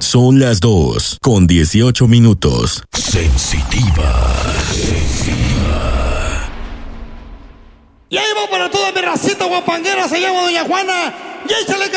Son las 2:18. Sensitiva. Y ahí va para toda mi racita guapanguera, se llama Doña Juana. Y échale